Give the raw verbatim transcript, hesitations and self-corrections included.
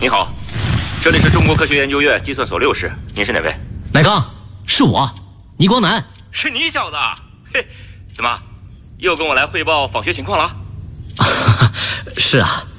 你好，这里是中国科学研究院计算所六室，您是哪位？ 乃刚，是我，倪光南。 是你小子？嘿，怎么，又跟我来汇报访学情况了？ 是啊，